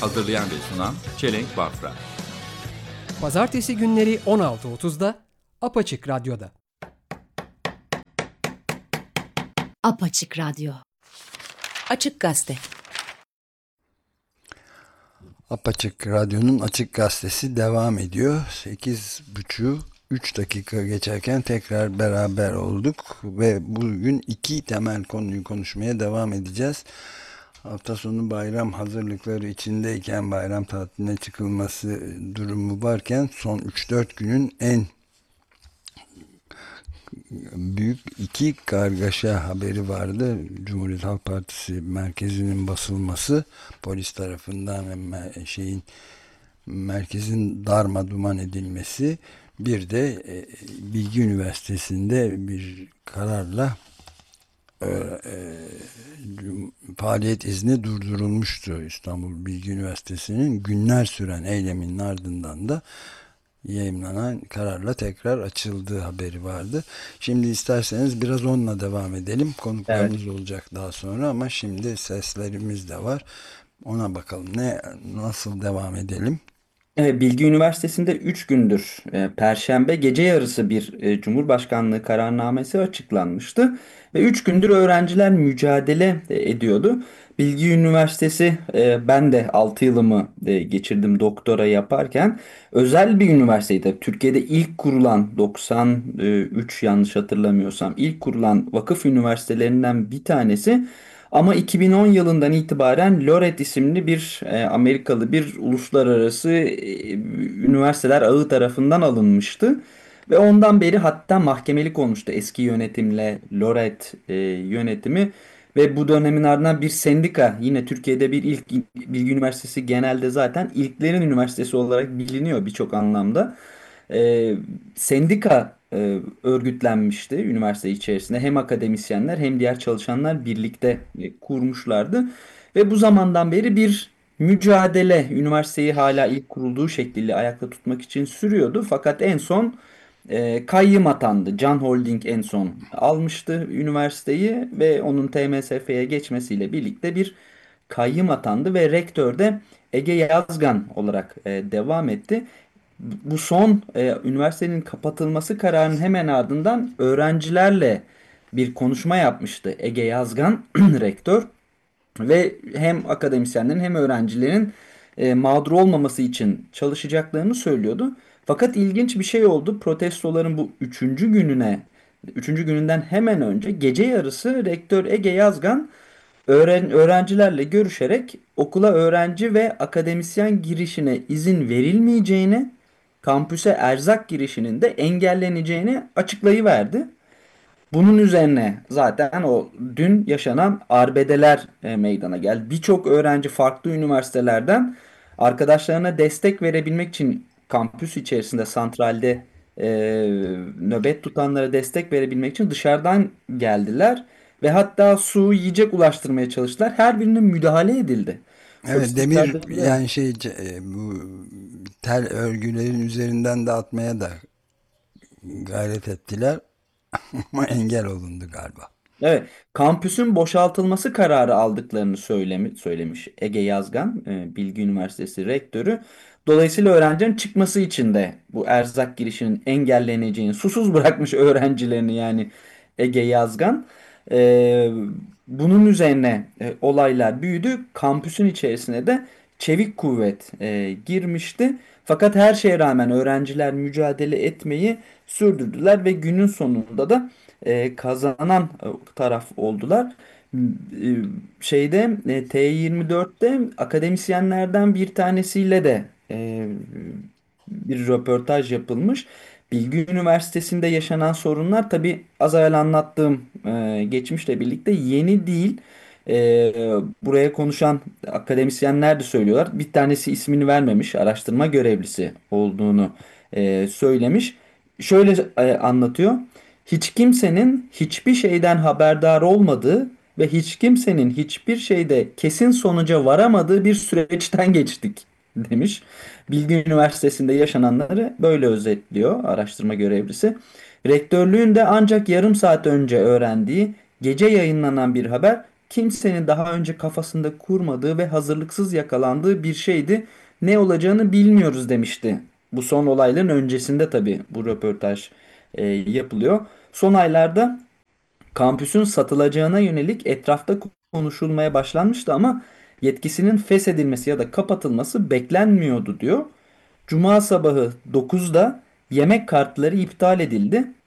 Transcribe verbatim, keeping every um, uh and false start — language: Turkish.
Hazırlayan ve sunan Çelenk Bafra. Pazartesi günleri on altı otuzda Apaçık Radyo'da. Apaçık Radyo. Açık Gazete. Apaçık Radyo'nun Açık Gazetesi devam ediyor. sekiz buçuk üç dakika geçerken tekrar beraber olduk ve bugün iki temel konuyu konuşmaya devam edeceğiz. Hafta sonu bayram hazırlıkları içindeyken, bayram tatiline çıkılması durumu varken son üç dört günün en büyük iki kargaşa haberi vardı. Cumhuriyet Halk Partisi merkezinin basılması, polis tarafından şeyin merkezin darmaduman edilmesi, bir de e, Bilgi Üniversitesi'nde bir kararla e, e, faaliyet izni durdurulmuştu. İstanbul Bilgi Üniversitesi'nin günler süren eyleminin ardından da yayımlanan kararla tekrar açıldığı haberi vardı. Şimdi isterseniz biraz onunla devam edelim. Konuklarımız evet. olacak daha sonra ama şimdi seslerimiz de var. Ona bakalım. Ne nasıl devam edelim? Bilgi Üniversitesi'nde üç gündür e, Perşembe gece yarısı bir e, Cumhurbaşkanlığı kararnamesi açıklanmıştı. Ve üç gündür öğrenciler mücadele e, ediyordu. Bilgi Üniversitesi, e, ben de altı yılımı e, geçirdim doktora yaparken. Özel bir üniversiteydi. Türkiye'de ilk kurulan, doksan üç yanlış hatırlamıyorsam, ilk kurulan vakıf üniversitelerinden bir tanesi. Ama iki bin on yılından itibaren Lored isimli bir e, Amerikalı bir uluslararası e, üniversiteler ağı tarafından alınmıştı. Ve ondan beri hatta mahkemelik olmuştu eski yönetimle Lored e, yönetimi. Ve bu dönemin ardından bir sendika, yine Türkiye'de bir ilk, Bilgi Üniversitesi genelde zaten ilklerin üniversitesi olarak biliniyor birçok anlamda. E, sendika e, örgütlenmişti üniversite içerisinde. Hem akademisyenler hem diğer çalışanlar birlikte e, kurmuşlardı. Ve bu zamandan beri bir mücadele üniversiteyi hala ilk kurulduğu şekliyle ayakta tutmak için sürüyordu. Fakat en son e, kayyım atandı. Can Holding en son almıştı üniversiteyi ve onun T M S F'ye geçmesiyle birlikte bir kayyım atandı ve rektör de Ege Yazgan olarak e, devam etti. Bu son e, üniversitenin kapatılması kararının hemen ardından öğrencilerle bir konuşma yapmıştı Ege Yazgan rektör ve hem akademisyenlerin hem öğrencilerin e, mağdur olmaması için çalışacaklarını söylüyordu. Fakat ilginç bir şey oldu. Protestoların bu üçüncü gününe, üçüncü gününden hemen önce gece yarısı rektör Ege Yazgan öğren öğrencilerle görüşerek okula öğrenci ve akademisyen girişine izin verilmeyeceğini, kampüse erzak girişinin de engelleneceğini açıklayıverdi. Bunun üzerine zaten o dün yaşanan arbedeler e, meydana geldi. Birçok öğrenci farklı üniversitelerden arkadaşlarına destek verebilmek için kampüs içerisinde santralde e, nöbet tutanlara destek verebilmek için dışarıdan geldiler. Ve hatta su, yiyecek ulaştırmaya çalıştılar. Her birine müdahale edildi. Evet, demir yani şey e, bu tel örgülerin üzerinden de atmaya da gayret ettiler ama engel olundu galiba. Evet, kampüsün boşaltılması kararı aldıklarını söylemi, söylemiş Ege Yazgan, e, Bilgi Üniversitesi rektörü. Dolayısıyla öğrencinin çıkması için de bu erzak girişinin engelleneceğini susuz bırakmış öğrencilerini yani Ege Yazgan. E, bunun üzerine e, olaylar büyüdü. Kampüsün içerisine de çevik kuvvet e, girmişti. Fakat her şeye rağmen öğrenciler mücadele etmeyi sürdürdüler ve günün sonunda da e, kazanan e, taraf oldular. E, şeyde e, T yirmi dörtte akademisyenlerden bir tanesiyle de e, bir röportaj yapılmış. Bilgi Üniversitesi'nde yaşanan sorunlar tabii az evvel anlattığım e, geçmişle birlikte yeni değil. E, buraya konuşan akademisyenler de söylüyorlar. Bir tanesi ismini vermemiş, araştırma görevlisi olduğunu e, söylemiş. Şöyle e, anlatıyor. Hiç kimsenin hiçbir şeyden haberdar olmadığı ve hiç kimsenin hiçbir şeyde kesin sonuca varamadığı bir süreçten geçtik demiş. Bilgi Üniversitesi'nde yaşananları böyle özetliyor araştırma görevlisi. Rektörlüğün de ancak yarım saat önce öğrendiği gece yayınlanan bir haber kimsenin daha önce kafasında kurmadığı ve hazırlıksız yakalandığı bir şeydi. Ne olacağını bilmiyoruz demişti. Bu son olayların öncesinde tabii bu röportaj e, yapılıyor. Son aylarda kampüsün satılacağına yönelik etrafta konuşulmaya başlanmıştı ama yetkisinin feshedilmesi ya da kapatılması beklenmiyordu diyor. Cuma sabahı dokuzda yemek kartları iptal edildi